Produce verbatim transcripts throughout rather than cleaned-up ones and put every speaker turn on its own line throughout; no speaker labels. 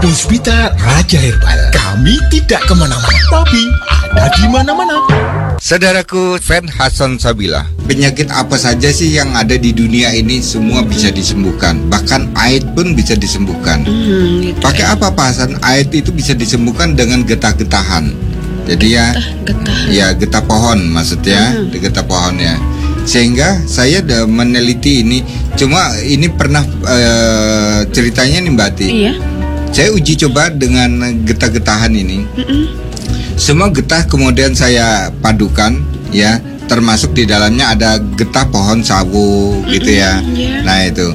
Puspita Raja Herbal. Kami tidak kemana-mana, tapi ada di mana-mana.
Saudaraku Fan Hasan Sabila, penyakit apa saja sih yang ada di dunia ini semua bisa disembuhkan. Bahkan A I D pun bisa disembuhkan. Hmm, gitu Pakai ya. apa Pak Hasan? A I D itu bisa disembuhkan dengan getah-getahan. Jadi ya, getah. ya getah pohon maksudnya, hmm. getah pohon ya. Sehingga saya udah meneliti ini. Cuma ini pernah uh, ceritanya nih Mbak Ati. Iya. Saya uji coba dengan getah-getahan ini. Mm-mm. Semua getah kemudian saya padukan ya, termasuk di dalamnya ada getah pohon sawo mm-mm, gitu ya. Yeah. Nah itu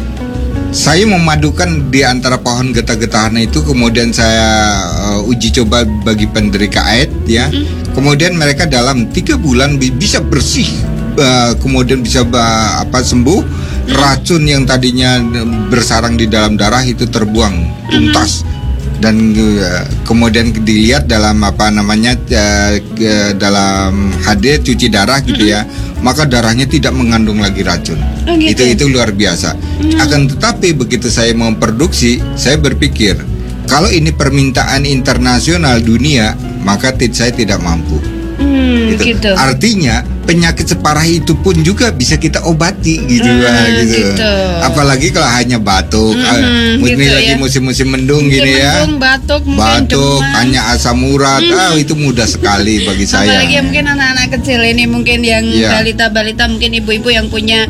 saya memadukan di antara pohon getah-getahan itu, kemudian saya uh, uji coba bagi penderita A I D ya. Mm. Kemudian mereka dalam tiga bulan bisa bersih, uh, kemudian bisa uh, apa sembuh. Racun yang tadinya bersarang di dalam darah itu terbuang tuntas. Dan uh, kemudian dilihat dalam apa namanya uh, uh, dalam H D cuci darah gitu ya, maka darahnya tidak mengandung lagi racun. Oh, gitu. Itu itu luar biasa. Mm. Akan tetapi begitu saya memproduksi, saya berpikir kalau ini permintaan internasional dunia, maka saya tidak mampu. Mm, gitu. Gitu. Artinya penyakit separah itu pun juga bisa kita obati gitu, mm, lah, gitu. gitu. Apalagi kalau hanya batuk, mm-hmm, ini gitu lagi ya. musim-musim mendung mungkin gini mendung, ya, batuk, batuk, hanya asam urat, mm. ah itu mudah sekali bagi saya.
Apalagi mungkin anak-anak kecil ini, mungkin yang yeah. balita-balita, mungkin ibu-ibu yang punya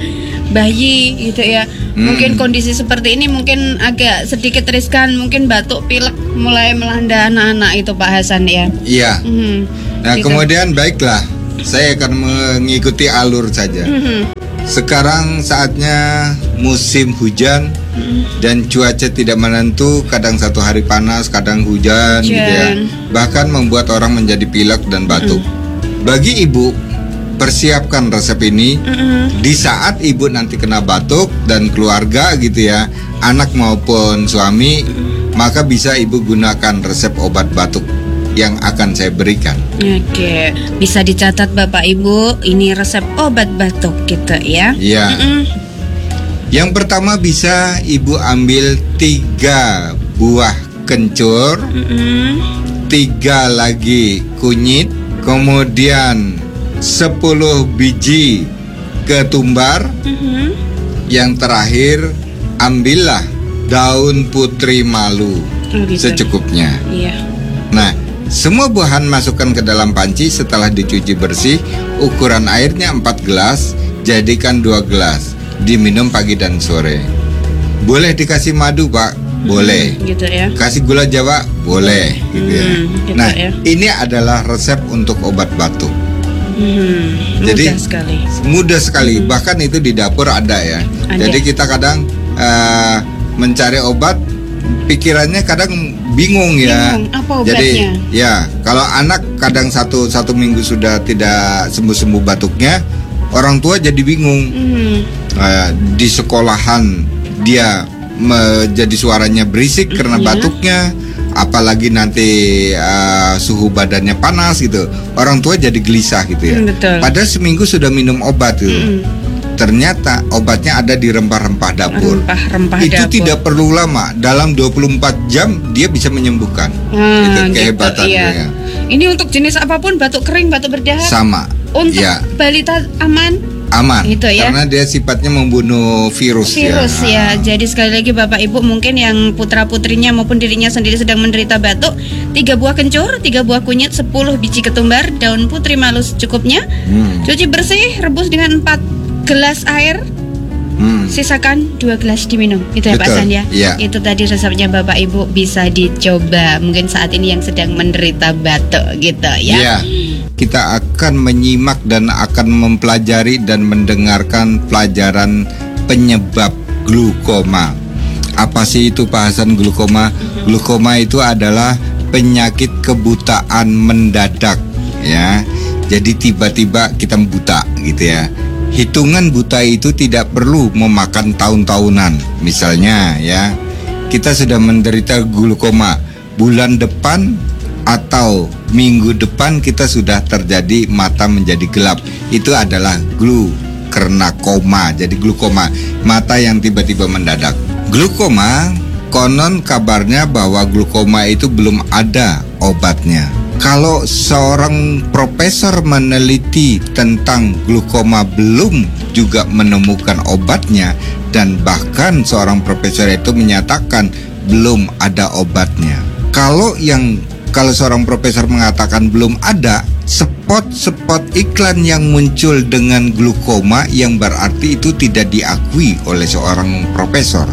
bayi gitu ya, mm. mungkin kondisi seperti ini mungkin agak sedikit riskan, mungkin batuk, pilek mulai melanda anak-anak itu Pak Hasan ya.
Iya. Mm-hmm. Nah gitu. Kemudian baiklah, saya akan mengikuti alur saja. Mm-hmm. Sekarang saatnya musim hujan, mm-hmm. dan cuaca tidak menentu. Kadang satu hari panas, kadang hujan, hujan. gitu ya. Bahkan membuat orang menjadi pilek dan batuk. Mm-hmm. Bagi ibu, persiapkan resep ini. Mm-hmm. Di saat ibu nanti kena batuk dan keluarga gitu ya, anak maupun suami, mm-hmm. maka bisa ibu gunakan resep obat batuk yang akan saya berikan.
Oke, bisa dicatat Bapak Ibu, ini resep obat batuk gitu ya.
Iya. Mm-mm. Yang pertama bisa Ibu ambil tiga buah kencur, Mm-mm. tiga lagi kunyit, kemudian sepuluh biji ketumbar, Mm-mm. yang terakhir ambillah daun putri malu, oh, gitu. secukupnya. Iya. Nah, semua bahan masukkan ke dalam panci setelah dicuci bersih. Ukuran airnya empat gelas, jadikan dua gelas. Diminum pagi dan sore. Boleh dikasih madu Pak? Boleh.
Hmm, gitu ya.
Kasih gula Jawa? Boleh. Hmm, gitu ya. Gitu nah ya. Ini adalah resep untuk obat batuk. Hmm, mudah Jadi
sekali.
Mudah sekali. Hmm. Bahkan itu di dapur ada ya. Ada. Jadi kita kadang uh, mencari obat, pikirannya kadang bingung ya. Bingung, apa obatnya? Jadi ya kalau anak kadang satu satu minggu sudah tidak sembuh-sembuh batuknya, orang tua jadi bingung. Mm. Uh, di sekolahan dia menjadi suaranya berisik karena yeah. batuknya, apalagi nanti uh, suhu badannya panas gitu, orang tua jadi gelisah gitu ya. Mm, Padahal seminggu sudah minum obat tuh. Mm. Ternyata obatnya ada di rempah-rempah dapur. Rempah-rempah Itu dapur. Tidak perlu lama. Dalam dua puluh empat jam dia bisa menyembuhkan. Hmm, itu kehebatannya. Gitu, iya.
Ini untuk jenis apapun, batuk kering, batuk berdahak.
Sama.
Untuk ya. balita aman.
Aman. Gitu ya. Karena dia sifatnya membunuh virus.
Virus ya. ya. Jadi sekali lagi Bapak Ibu mungkin yang putra-putrinya maupun dirinya sendiri sedang menderita batuk, tiga buah kencur, tiga buah kunyit, sepuluh biji ketumbar, daun putri malu secukupnya. Hmm. Cuci bersih, rebus dengan empat gelas air, hmm. sisakan dua gelas diminum. Itu ya Pak Hasan ya? ya Itu tadi resepnya Bapak Ibu, bisa dicoba mungkin saat ini yang sedang menderita batuk gitu ya.
ya Kita akan menyimak dan akan mempelajari dan mendengarkan pelajaran penyebab glukoma. Apa sih itu Pak Hasan glukoma? Mm-hmm. Glukoma itu adalah penyakit kebutaan mendadak ya. Jadi tiba-tiba kita buta gitu ya. Hitungan buta itu tidak perlu memakan tahun-tahunan. Misalnya ya, kita sudah menderita glukoma, bulan depan atau minggu depan kita sudah terjadi mata menjadi gelap. Itu adalah glu karena koma. Jadi glukoma, mata yang tiba-tiba mendadak. Glukoma Konon kabarnya bahwa glukoma itu belum ada obatnya. Kalau seorang profesor meneliti tentang glukoma belum juga menemukan obatnya, dan bahkan seorang profesor itu menyatakan belum ada obatnya. Kalau yang kalau seorang profesor mengatakan belum ada, spot-spot iklan yang muncul dengan glukoma yang berarti itu tidak diakui oleh seorang profesor.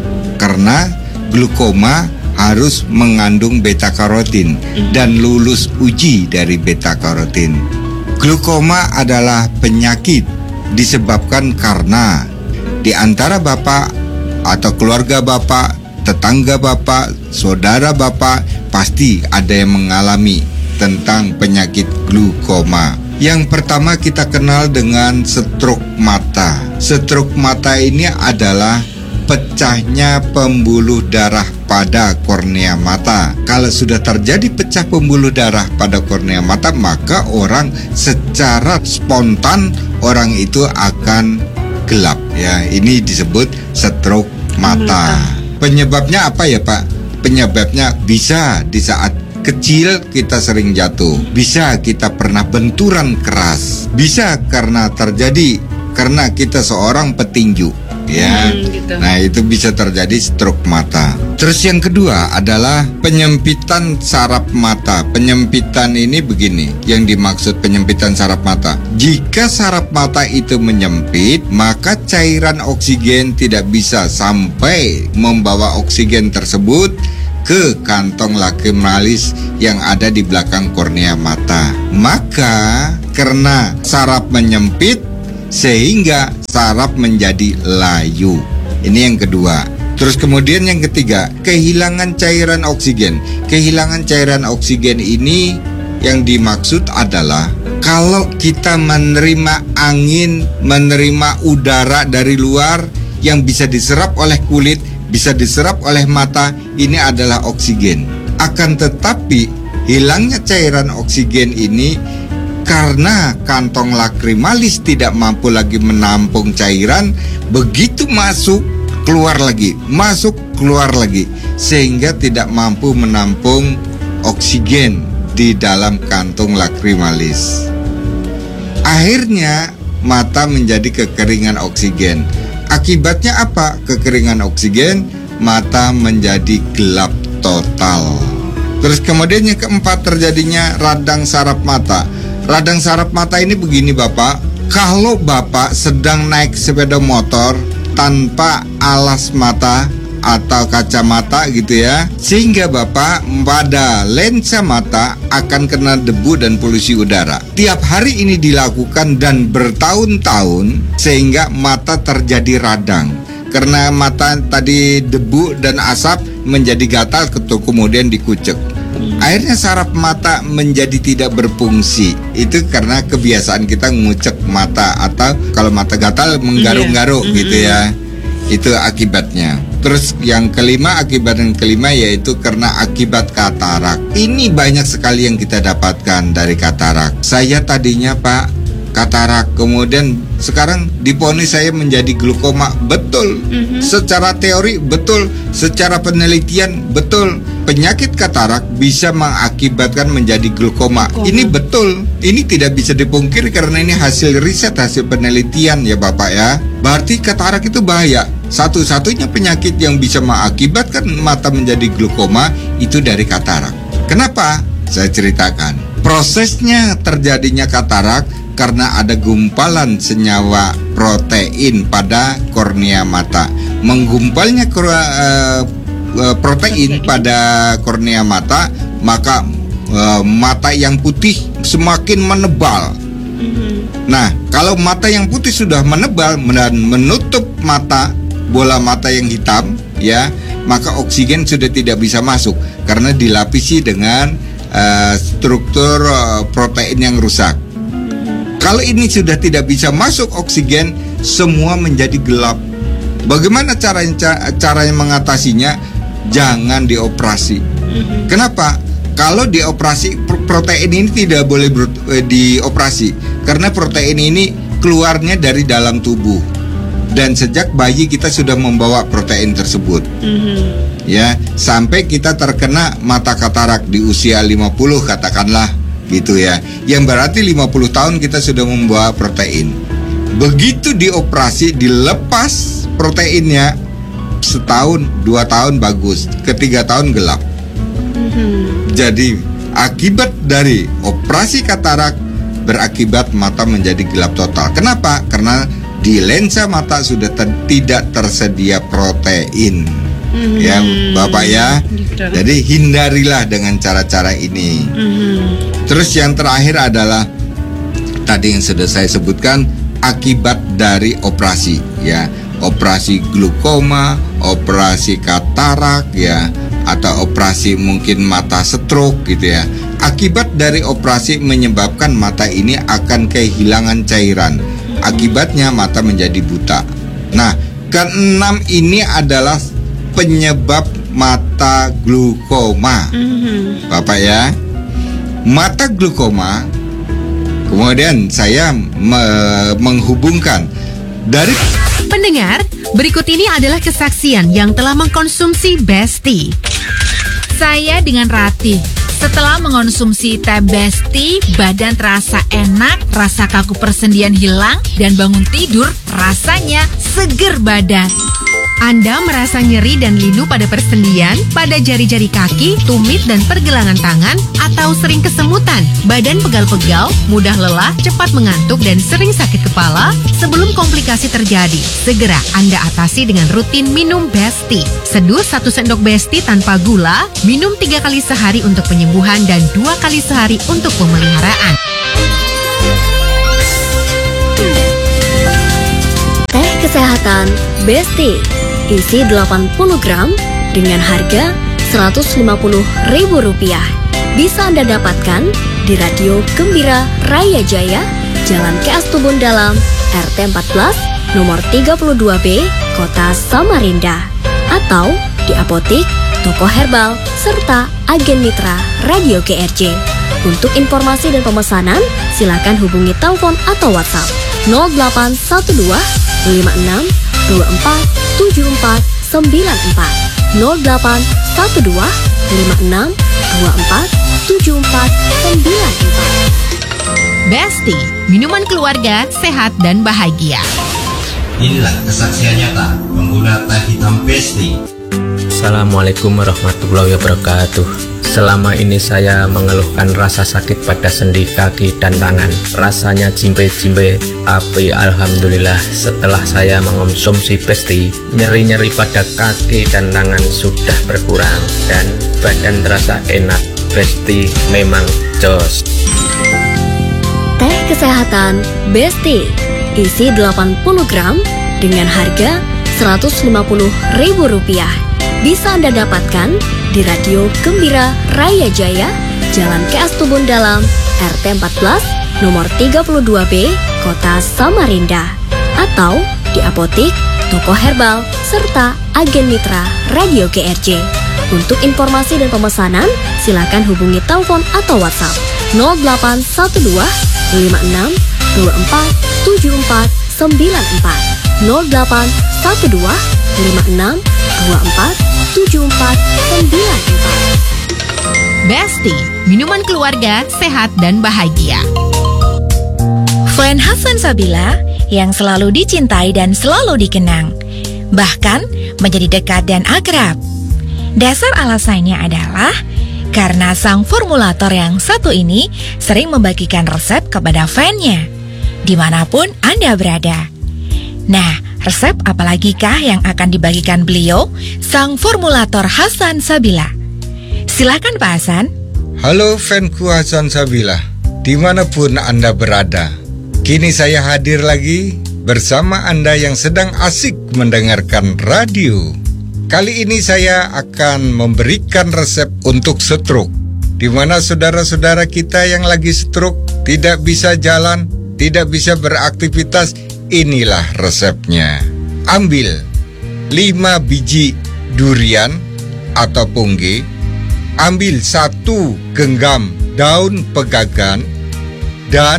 Karena glukoma harus mengandung beta karotin dan lulus uji dari beta karotin. Glukoma adalah penyakit disebabkan karena di antara bapak atau keluarga bapak, tetangga bapak, saudara bapak pasti ada yang mengalami tentang penyakit glukoma. Yang pertama kita kenal dengan stroke mata. Stroke mata ini adalah pecahnya pembuluh darah pada kornea mata. Kalau sudah terjadi pecah pembuluh darah pada kornea mata, maka orang secara spontan orang itu akan gelap. Ya, ini disebut stroke mata. Penyebabnya apa ya Pak? Penyebabnya bisa di saat kecil kita sering jatuh, bisa kita pernah benturan keras, bisa karena terjadi karena kita seorang petinju, ya.
Hmm, gitu.
Nah, itu bisa terjadi stroke mata. Terus yang kedua adalah penyempitan saraf mata. Penyempitan ini begini, yang dimaksud penyempitan saraf mata. Jika saraf mata itu menyempit, maka cairan oksigen tidak bisa sampai membawa oksigen tersebut ke kantong lacrimalis yang ada di belakang kornea mata. Maka karena saraf menyempit sehingga saraf menjadi layu. Ini yang kedua. Terus kemudian yang ketiga, kehilangan cairan oksigen. Kehilangan cairan oksigen ini yang dimaksud adalah kalau kita menerima angin, menerima udara dari luar yang bisa diserap oleh kulit, bisa diserap oleh mata, ini adalah oksigen. Akan tetapi hilangnya cairan oksigen ini karena kantong lacrimalis tidak mampu lagi menampung cairan, begitu masuk keluar lagi, masuk keluar lagi, sehingga tidak mampu menampung oksigen di dalam kantung lacrimalis. Akhirnya mata menjadi kekeringan oksigen. Akibatnya apa? Kekeringan oksigen, mata menjadi gelap total. Terus kemudian yang keempat terjadinya radang saraf mata. Radang saraf mata ini begini Bapak, kalau Bapak sedang naik sepeda motor tanpa alas mata atau kacamata gitu ya, sehingga Bapak pada lensa mata akan kena debu dan polusi udara. Tiap hari ini dilakukan dan bertahun-tahun sehingga mata terjadi radang. Karena mata tadi debu dan asap menjadi gatal, kemudian dikucek. Akhirnya saraf mata menjadi tidak berfungsi. Itu karena kebiasaan kita ngucek mata, atau kalau mata gatal menggaruk-garuk
yeah.
gitu ya. Itu akibatnya. Terus yang kelima, akibat yang kelima yaitu karena akibat katarak. Ini banyak sekali yang kita dapatkan dari katarak. Saya tadinya Pak katarak, kemudian sekarang diponis saya menjadi glukoma. Betul.
Mm-hmm.
Secara teori betul, secara penelitian betul. Penyakit katarak bisa mengakibatkan menjadi glukoma.
Glukoma.
Ini betul. Ini tidak bisa dipungkiri karena ini hasil riset, hasil penelitian ya Bapak ya. Berarti katarak itu bahaya. Satu-satunya penyakit yang bisa mengakibatkan mata menjadi glukoma itu dari katarak. Kenapa? Saya ceritakan. Prosesnya terjadinya katarak karena ada gumpalan senyawa protein pada kornea mata. Menggumpalnya uh, protein pada kornea mata, maka uh, mata yang putih semakin menebal. Nah, kalau mata yang putih sudah menebal dan menutup mata, bola mata yang hitam, ya, maka oksigen sudah tidak bisa masuk karena dilapisi dengan uh, struktur uh, protein yang rusak. Kalau ini sudah tidak bisa masuk oksigen, semua menjadi gelap. Bagaimana caranya caranya mengatasinya? Jangan dioperasi. Kenapa? Kalau dioperasi, protein ini tidak boleh ber, eh, dioperasi karena protein ini keluarnya dari dalam tubuh dan sejak bayi kita sudah membawa protein tersebut. ya, sampai kita terkena mata katarak di usia lima puluh katakanlah gitu ya. Yang berarti lima puluh tahun kita sudah membawa protein. Begitu dioperasi, dilepas proteinnya, setahun, dua tahun bagus, ketiga tahun gelap. Mm-hmm. Jadi akibat dari operasi katarak berakibat mata menjadi gelap total. Kenapa? Karena di lensa mata sudah ter- tidak tersedia protein. Mm-hmm. Ya, Bapak ya. Gitu. Jadi hindarilah dengan cara-cara ini. Mm-hmm. Terus yang terakhir adalah tadi yang sudah saya sebutkan, akibat dari operasi, ya, operasi glaukoma, operasi katarak, ya, atau operasi mungkin mata stroke gitu ya. Akibat dari operasi menyebabkan mata ini akan kehilangan cairan. Akibatnya mata menjadi buta. Nah, keenam ini adalah penyebab mata glaukoma. Mm-hmm. Bapak ya, mata glaukoma. Kemudian saya me- menghubungkan dari
pendengar, berikut ini adalah kesaksian yang telah mengkonsumsi Besti. Saya dengan Ratih, setelah mengonsumsi teh Besti, badan terasa enak, rasa kaku persendian hilang, dan bangun tidur rasanya seger badan. Anda merasa nyeri dan linu pada persendian, pada jari-jari kaki, tumit dan pergelangan tangan, atau sering kesemutan, badan pegal-pegal, mudah lelah, cepat mengantuk, dan sering sakit kepala? Sebelum komplikasi terjadi, segera Anda atasi dengan rutin minum Besti. Seduh satu sendok Besti tanpa gula, minum tiga kali sehari untuk penyembuhan dan dua kali sehari untuk pemeliharaan.
Teh kesehatan Besti isi delapan puluh gram dengan harga seratus lima puluh ribu rupiah. Bisa Anda dapatkan di Radio Gembira Raya Jaya, Jalan K S Tubun Dalam, R T empat belas, nomor tiga puluh dua B, Kota Samarinda. Atau di apotik, toko herbal, serta agen mitra Radio G R J. Untuk informasi dan pemesanan, silakan hubungi telepon atau WhatsApp nol delapan satu dua lima enam dua empat tujuh empat sembilan empat nol delapan satu dua lima enam dua empat tujuh empat sembilan empat.
Besti, minuman keluarga sehat dan bahagia.
Inilah kesaksian nyata pengguna teh hitam Besti.
Assalamualaikum warahmatullahi wabarakatuh. Selama ini saya mengeluhkan rasa sakit pada sendi kaki dan tangan. Rasanya jimbe-jimbe, tapi alhamdulillah setelah saya mengonsumsi Besti, nyeri-nyeri pada kaki dan tangan sudah berkurang dan badan terasa enak. Besti memang jos.
Teh kesehatan Besti isi delapan puluh gram dengan harga seratus lima puluh ribu rupiah. Bisa Anda dapatkan di Radio Gembira Raya Jaya, Jalan K S Tubun Dalam, R T empat belas, nomor tiga puluh dua B, Kota Samarinda. Atau di apotik, toko herbal, serta agen mitra Radio G R J. Untuk informasi dan pemesanan, silakan hubungi telepon atau WhatsApp nol delapan satu dua lima enam dua empat tujuh empat sembilan empat nol delapan satu dua lima enam dua empat tujuh empat sembilan empat.
Besti, minuman keluarga sehat dan bahagia.
Friend Hasan Sabila yang selalu dicintai dan selalu dikenang, bahkan menjadi dekat dan akrab. Dasar alasannya adalah karena sang formulator yang satu ini sering membagikan resep kepada fan-nya, dimanapun Anda berada. Nah, resep apalagikah yang akan dibagikan beliau, sang formulator Hasan Sabila? Silakan Pak Hasan.
Halo fanku Hasan Sabila, dimanapun Anda berada. Kini saya hadir lagi bersama Anda yang sedang asik mendengarkan radio. Kali ini saya akan memberikan resep untuk stroke, di mana saudara-saudara kita yang lagi stroke tidak bisa jalan, tidak bisa beraktivitas. Inilah resepnya. Ambil lima biji durian atau pungge, ambil satu genggam daun pegagan, dan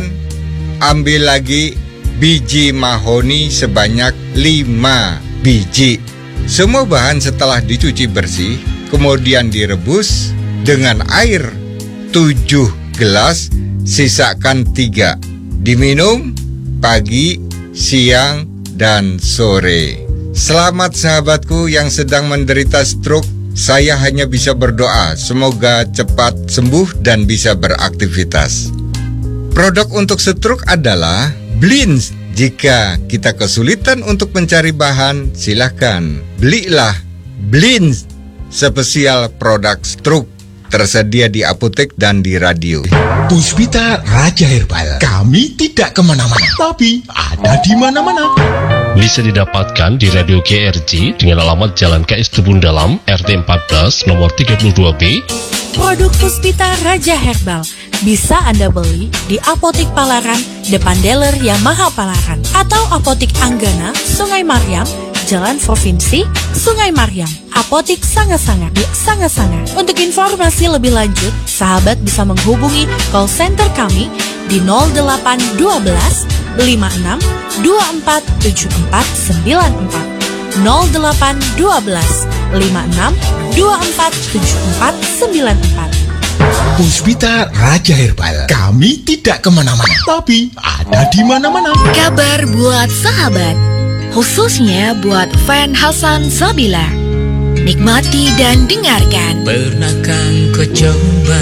ambil lagi biji mahoni sebanyak lima biji. Semua bahan setelah dicuci bersih, kemudian direbus dengan air tujuh gelas, sisakan tiga. Diminum pagi, siang, dan sore. Selamat sahabatku yang sedang menderita stroke. Saya hanya bisa berdoa semoga cepat sembuh dan bisa beraktivitas. Produk untuk stroke adalah Blins. Jika kita kesulitan untuk mencari bahan, silakan belilah Blins, spesial produk stroke, tersedia di apotek dan di radio.
Puspita Raja Herbal. Kami tidak kemana-mana, tapi ada di mana-mana.
Bisa didapatkan di Radio G R J dengan alamat Jalan K S Tubun Dalam, R T empat belas, nomor tiga puluh dua B.
Produk Puspita Raja Herbal bisa Anda beli di Apotik Palaran, depan dealer Yamaha Palaran, atau Apotik Anggana, Sungai Mariam, Jalan Provinsi, Sungai Mariam. Apotik Sanga-Sanga di Sanga-Sanga. Untuk informasi lebih lanjut, sahabat bisa menghubungi call center kami di nol delapan satu dua lima enam dua empat tujuh empat sembilan empat nol delapan satu dua lima enam dua empat tujuh empat sembilan empat.
Puspita Raja Herbal. Kami tidak kemana-mana, tapi ada di mana-mana.
Kabar buat sahabat, khususnya buat fan Hasan Sabila. Nikmati dan dengarkan.
Pernahkah kau coba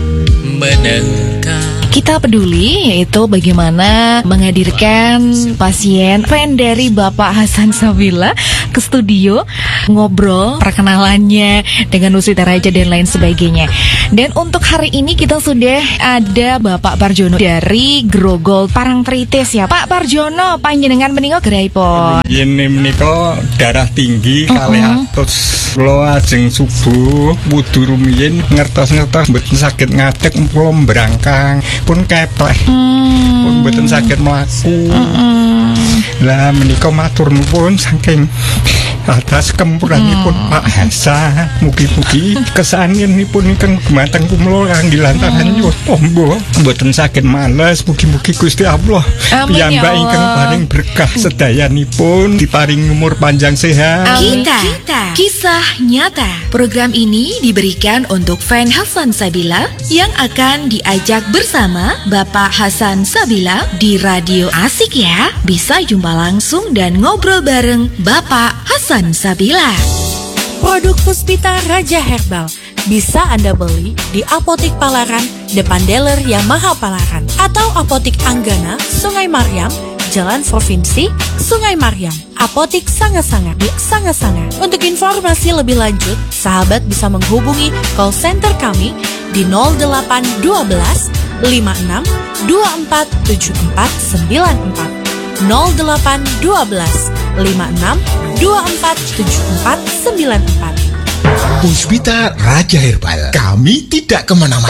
menerka?
Kita peduli, yaitu bagaimana menghadirkan pasien fan dari Bapak Hasan Sabila ke studio, ngobrol perkenalannya dengan Nusita Raja dan lain sebagainya. Dan untuk hari ini kita sudah ada Bapak Parjono dari Grogol Parangtritis ya. Pak Parjono, panjenengan menika gerahipun.
Ini menika darah tinggi
uh-uh.
kalih atus. Kula ajeng subuh wudu rumiyin ngertos-ngertos mboten saged ngadeg kula mbrangkang pun kepleh. Hmm. Pun mboten saged mlaku.
Uh-uh.
Lah menika matur nuwun saking atas kempuranipun hmm. Pak Hasan. Mugi-mugi kesanipun ingkang gumateng kumula kangge lantaran nyuwun tombo mboten saged males. Mugi-mugi Gusti Allah piyambak ingkang paring berkah sedayanipun diparing umur panjang sehat.
Kita, kita kisah nyata. Program ini diberikan untuk fan Hasan Sabila yang akan diajak bersama Bapak Hasan Sabila di Radio Asik ya. Bisa jumpa langsung dan ngobrol bareng Bapak Hasan Sabila.
Produk Puspita Raja Herbal bisa Anda beli di Apotik Palaran, depan dealer Yamaha Palaran, atau Apotik Anggana, Sungai Mariam, Jalan Provinsi, Sungai Mariam. Apotik Sanga-Sanga di Sanga-Sanga. Untuk informasi lebih lanjut, sahabat bisa menghubungi call center kami di nol delapan satu dua lima enam dua empat tujuh empat sembilan empat nol delapan satu dua lima enam dua empat tujuh empat sembilan empat.
Puspita Raja Herbal. Kami tidak kemana-mana,